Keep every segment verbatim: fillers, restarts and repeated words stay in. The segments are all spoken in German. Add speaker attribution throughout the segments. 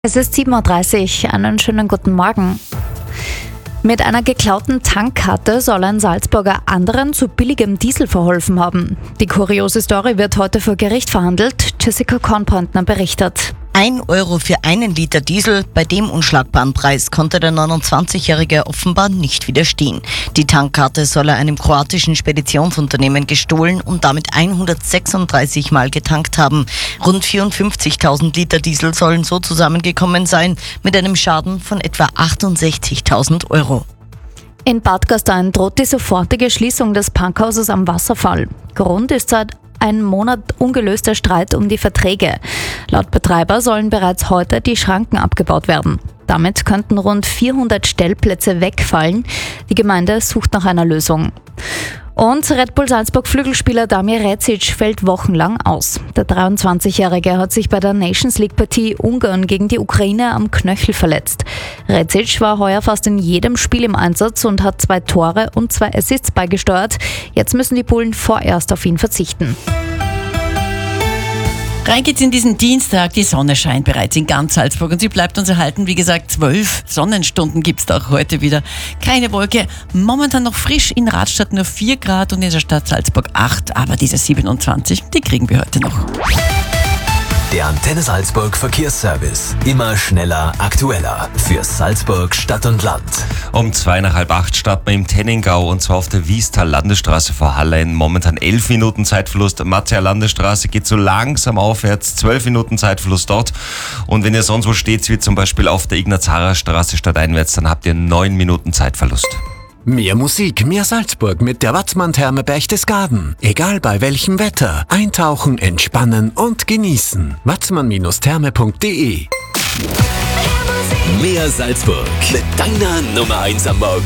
Speaker 1: Es ist sieben Uhr dreißig, einen schönen guten Morgen. Mit einer geklauten Tankkarte soll ein Salzburger anderen zu billigem Diesel verholfen haben. Die kuriose Story wird heute vor Gericht verhandelt. Jessica Kornpointner berichtet.
Speaker 2: Ein Euro für einen Liter Diesel, bei dem unschlagbaren Preis konnte der neunundzwanzigjährige offenbar nicht widerstehen. Die Tankkarte soll er einem kroatischen Speditionsunternehmen gestohlen und damit hundertsechsunddreißig Mal getankt haben. Rund vierundfünfzigtausend Liter Diesel sollen so zusammengekommen sein, mit einem Schaden von etwa achtundsechzigtausend Euro.
Speaker 1: In Bad Gastein droht die sofortige Schließung des Parkhauses am Wasserfall. Grund ist seit einem Monat ungelöster Streit um die Verträge. Laut Betreiber sollen bereits heute die Schranken abgebaut werden. Damit könnten rund vierhundert Stellplätze wegfallen. Die Gemeinde sucht nach einer Lösung. Und Red Bull Salzburg-Flügelspieler Damir Rezic fällt wochenlang aus. Der dreiundzwanzigjährige hat sich bei der Nations League-Partie Ungarn gegen die Ukraine am Knöchel verletzt. Rezic war heuer fast in jedem Spiel im Einsatz und hat zwei Tore und zwei Assists beigesteuert. Jetzt müssen die Bullen vorerst auf ihn verzichten.
Speaker 3: Rein geht's in diesen Dienstag, die Sonne scheint bereits in ganz Salzburg und sie bleibt uns erhalten. Wie gesagt, zwölf Sonnenstunden gibt's da auch heute wieder. Keine Wolke, momentan noch frisch, in Radstadt nur vier Grad und in der Stadt Salzburg acht, aber diese siebenundzwanzig, die kriegen wir heute noch.
Speaker 4: Der Antenne Salzburg Verkehrsservice. Immer schneller, aktueller. Für Salzburg Stadt und Land.
Speaker 5: Um zwei nach halb acht starten wir im Tenningau und zwar auf der Wiestal-Landesstraße vor Hallein. Momentan elf Minuten Zeitverlust. Mattea-Landesstraße geht so langsam aufwärts. zwölf Minuten Zeitverlust dort. Und wenn ihr sonst wo steht, wie zum Beispiel auf der Ignaz-Harrer-Straße stadteinwärts, dann habt ihr neun Minuten Zeitverlust.
Speaker 6: Mehr Musik, mehr Salzburg mit der Watzmann-Therme Berchtesgaden. Egal bei welchem Wetter. Eintauchen, entspannen und genießen. watzmann Therme punkt de.
Speaker 4: Mehr Salzburg mit deiner Nummer eins am Morgen.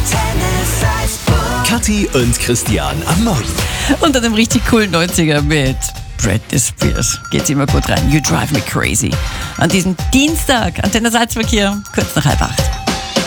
Speaker 4: Kathi und Christian am Morgen.
Speaker 3: Unter dem richtig coolen neunziger mit Britney Spears geht's immer gut rein. You drive me crazy. An diesem Dienstag, Antenne Salzburg hier, kurz nach halb acht.